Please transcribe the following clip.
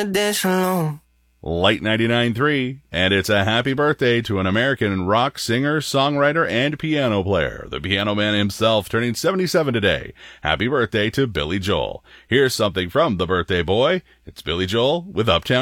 wanna dance alone. Light 99.3, and it's a happy birthday to an American rock singer, songwriter, and piano player. The Piano Man himself turning 77 today. Happy birthday to Billy Joel. Here's something from the birthday boy. It's Billy Joel with Uptown